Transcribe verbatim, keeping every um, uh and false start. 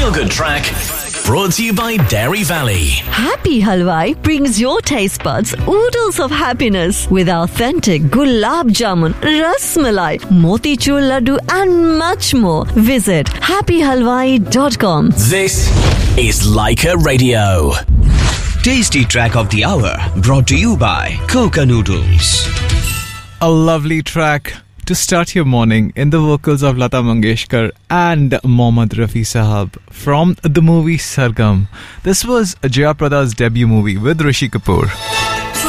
Feel-Good Track, brought to you by Dairy Valley. Happy Halwai brings your taste buds oodles of happiness with authentic gulab jamun, ras malai, motichur laddu and much more. Visit happy halwai dot com. This is Leica Radio. Tasty Track of the Hour, brought to you by Coca Noodles. A lovely track to start your morning in the vocals of Lata Mangeshkar and Mohammad Rafi Sahab from the movie Sargam. This was Jaya Prada's debut movie with Rishi Kapoor.